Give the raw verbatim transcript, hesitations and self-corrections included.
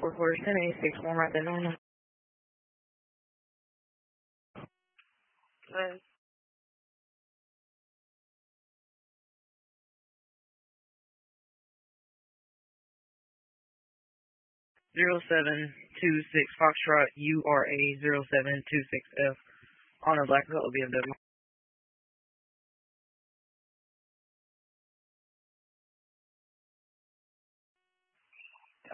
four quarters, ten eighty-six, one right there, nine. Zero seven two six Foxtrot U R A zero seven two six F on a black color B M W.